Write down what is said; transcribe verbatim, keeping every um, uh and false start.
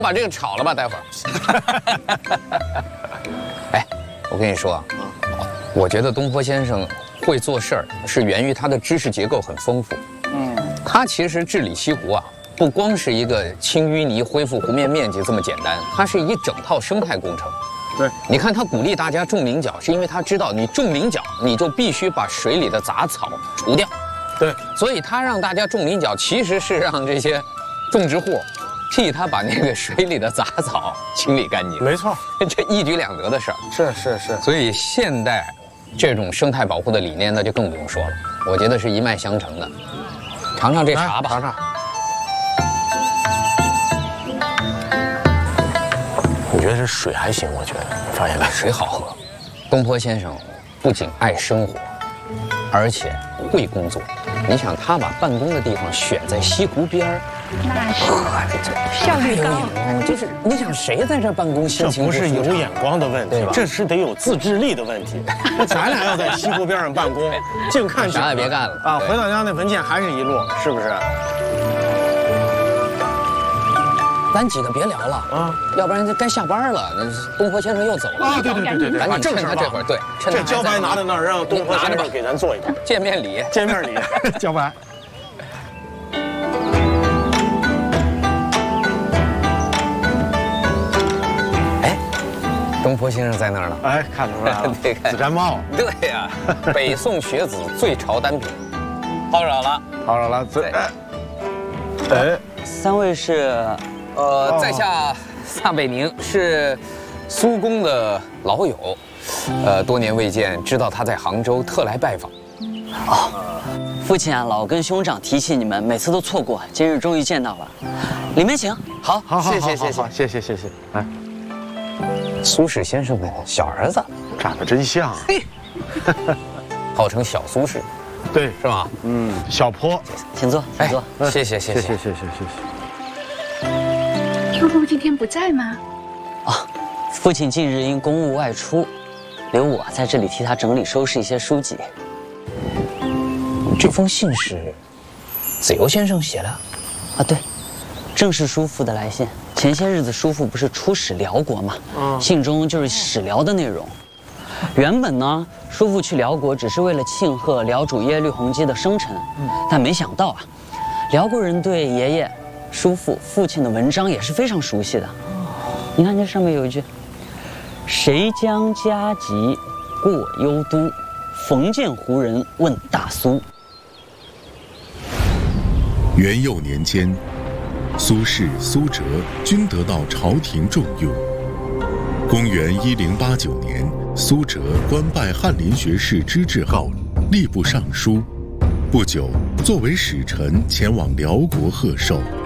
把这个炒了吧，待会儿。哎，我跟你说啊，我觉得东坡先生会做事儿，是源于他的知识结构很丰富。嗯，他其实治理西湖啊，不光是一个清淤泥、恢复湖面面积这么简单，它是一整套生态工程。 对， 你看他鼓励大家种菱角，是因为他知道你种菱角，你就必须把水里的杂草除掉。 对， 所以他让大家种菱角，其实是让这些种植户替他把那个水里的杂草清理干净。 没错， 这一举两得的事儿。 是是是。 所以现代这种生态保护的理念，那就更不用说了。我觉得是一脉相承的。尝尝这茶吧， 尝尝。我觉得这水还行，我觉得你发现没？ 水好喝。东坡先生不仅爱生活，而且会工作。你想，他把办公的地方选在西湖边儿， 那是效率高。 你就是你想谁在这办公心情不是有眼光的问题，这是得有自制力的问题。咱俩要在西湖边上办公，净看啥也别干了啊！回到家那文件还是一摞，是不是？ 咱几个别聊了啊，要不然就该下班了。那东坡先生又走了啊！对对对对对， 赶紧趁他这会儿，对，趁这交白拿到那儿，让东坡先生给咱做一个见面礼。 见面礼，交白。 哎，东坡先生在那儿呢。 哎，看出来了， 对，看紫毡帽。 对呀，北宋学子最潮单品，泡扰了， 泡扰了。对。哎， 三位是。 呃，在下撒贝宁是苏公的老友，呃，多年未见，知道他在杭州，特来拜访。 哦，父亲啊，老跟兄长提起你们，每次都错过，今日终于见到了，里面请。 好， 好， 谢谢，谢谢， 谢谢，谢谢。来， 苏轼先生的小儿子， 长得真像， 嘿，号称小苏轼， 对， 是吗？ 嗯，小坡， 请坐，请坐。 谢谢，谢谢， 谢谢，谢谢，谢谢。 叔叔今天不在吗？ 啊，父亲近日因公务外出，留我在这里替他整理收拾一些书籍。 这封信是子由先生写的？ 啊，对，正是叔父的来信。前些日子叔父不是出使辽国吗？嗯，信中就是史辽的内容。原本呢，叔父去辽国只是为了庆贺辽主耶律洪基的生辰，但没想到啊，辽国人对爷爷。叔父、父亲的文章也是非常熟悉的。你看这上面有一句：“谁将家籍过幽都，逢见胡人问大苏。” 元佑年间，苏轼、苏辙均得到朝廷重用。公元一零八九年，苏辙官拜翰林学士知制后，吏部尚书。不久，作为使臣前往辽国贺寿。